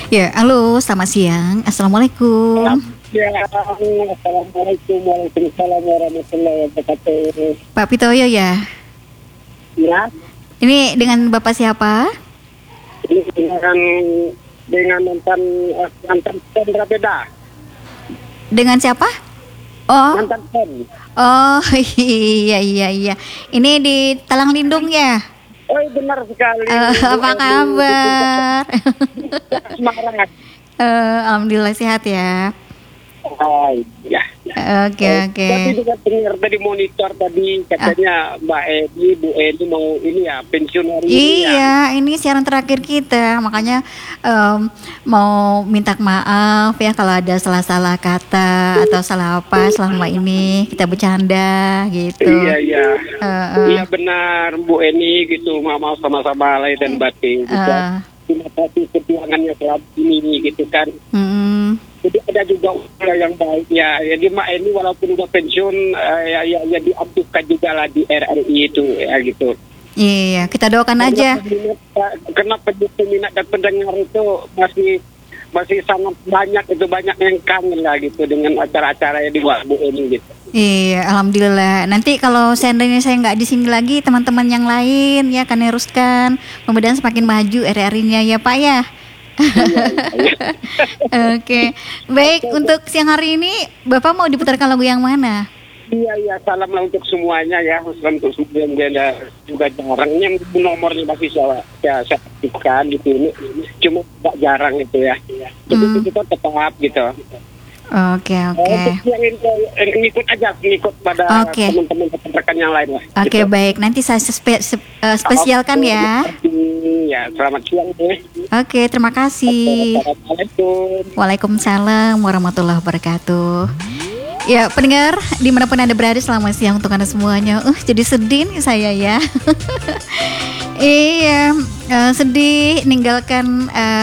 Ya, halo, selamat siang. Assalamualaikum. Ya, assalamualaikum warahmatullahi wabarakatuh. Pak Pitoyo ya. Ya, Ini dengan Bapak siapa? ini dengan mantan Sandra Beda, Dengan siapa? Oh, mantan Sen. oh iya. Ini di Talang Lindung ya. Oh, benar sekali. Apa kabar? Semarang. Alhamdulillah sehat ya. Ya. Oke. Tapi juga dengar tadi monitor tadi katanya Mbak Edi, Bu Edi mau ini ya pensiun hari ini ya. Iya, ini siaran terakhir kita, makanya mau minta maaf ya kalau ada salah-salah kata atau salah apa selama ini kita bercanda gitu. Iya. Eh, Iya benar Bu Eni gitu, maaf sama-sama lahir dan batin. Terima kasih perjuangannya selama ini gitu kan. Jadi ada juga usaha yang baik ya. Jadi Mak Eni walaupun udah pensiun ya diaktifkan juga lah di RRI itu ya gitu. Iya, kita doakan aja. Karena peminat dan pendengar itu masih sangat banyak, itu banyak yang kangen lah gitu dengan acara-acara yang dibuat Bu Eni gitu. Iya, alhamdulillah. Nanti kalau seandainya saya nggak di sini lagi, teman-teman yang lain ya akan neruskan. Mudah-mudahan semakin maju RRI-nya ya Pak ya. Oke, baik. Untuk siang hari ini, Bapak mau diputarkan lagu yang mana? Iya, salam lah untuk semuanya ya. Salam untuk semua yang juga jarangnya nomornya masih saya aktifkan gitu ini. Cuma tidak jarang itu ya. Jadi kita tetap gitu. Oke. Untuk yang ngikut aja, ngikut pada teman-teman rekan yang lain lah. Oke, baik. Nanti saya spesialkan ya. Ya, selamat siang deh. Oke, terima kasih. Assalamualaikum. Waalaikumsalam warahmatullahi wabarakatuh. Ya, pendengar dimanapun Anda berada, selamat siang untuk Anda semuanya. Jadi sedih nih saya ya. Iya, sedih ninggalkan